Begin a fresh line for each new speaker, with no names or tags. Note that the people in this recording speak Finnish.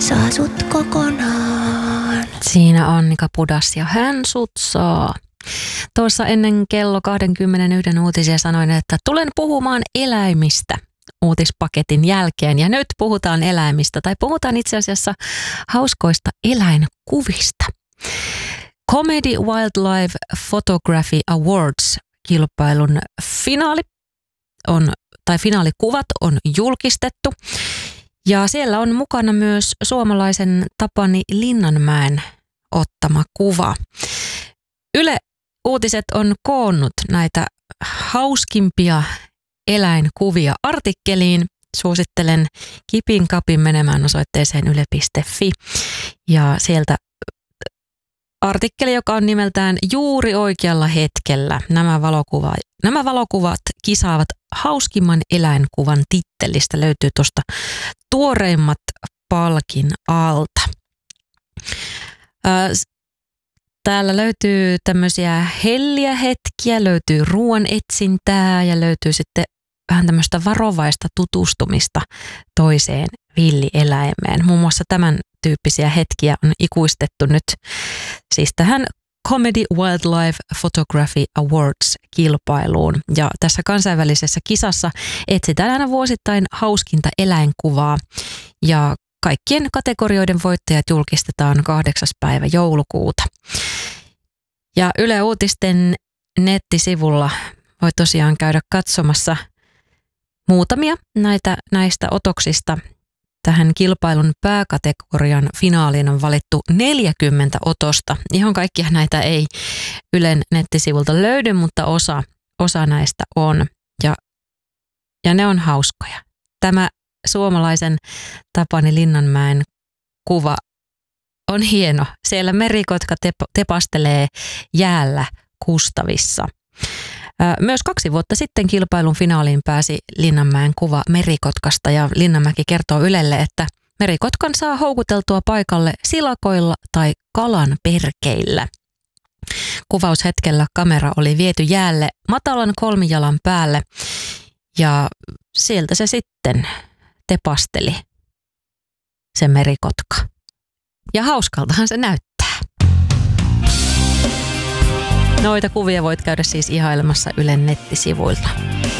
saa sut kokonaan.
Siinä Annika Pudas ja hän sut saa. Tuossa ennen kello 21 uutisia sanoin, että tulen puhumaan eläimistä uutispaketin jälkeen. Ja nyt puhutaan eläimistä, tai puhutaan itse asiassa hauskoista eläinkuvista. Comedy Wildlife Photography Awards-kilpailun finaalikuvat on julkistettu. Ja siellä on mukana myös suomalaisen Tapani Linnanmäen ottama kuva. Yle Uutiset on koonnut näitä hauskimpia eläinkuvia artikkeliin. Suosittelen kipin kapin menemään osoitteeseen yle.fi. Ja sieltä artikkeli, joka on nimeltään Juuri oikealla hetkellä. Nämä valokuvat kisaavat hauskimman eläinkuvan tittelistä. Löytyy tuosta tuoreimmat palkin alta. Täällä löytyy tämmöisiä helliä hetkiä, löytyy ruoan etsintää ja löytyy sitten vähän tämmöistä varovaista tutustumista toiseen villieläimeen. Muun muassa tämän tyyppisiä hetkiä on ikuistettu nyt siis tähän Comedy Wildlife Photography Awards-kilpailuun. Ja tässä kansainvälisessä kisassa etsitään aina vuosittain hauskinta eläinkuvaa ja kaikkien kategorioiden voittajat julkistetaan 8. päivä joulukuuta. Ja Yle Uutisten nettisivulla voi tosiaan käydä katsomassa muutamia näistä otoksista. Tähän kilpailun pääkategorian finaaliin on valittu 40 otosta. Ihan kaikkia näitä ei Ylen nettisivulta löydy, mutta osa näistä on. Ja ne on hauskoja. Tämä suomalaisen Tapani Linnanmäen kuva on hieno. Siellä merikotka tepastelee jäällä Kustavissa. Myös 2 vuotta sitten kilpailun finaaliin pääsi Linnanmäen kuva merikotkasta ja Linnanmäki kertoo Ylelle, että merikotkan saa houkuteltua paikalle silakoilla tai kalan perkeillä. Kuvaushetkellä kamera oli viety jäälle matalan 3 jalan päälle ja sieltä se sitten tepasteli se merikotka. Ja hauskaltahan se näyttää. Noita kuvia voit käydä siis ihailemassa Ylen nettisivuilla.